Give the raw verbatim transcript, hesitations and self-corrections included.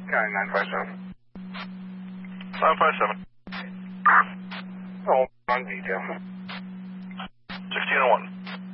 County nine five seven. nine five seven. Oh, on detail. sixteen oh one.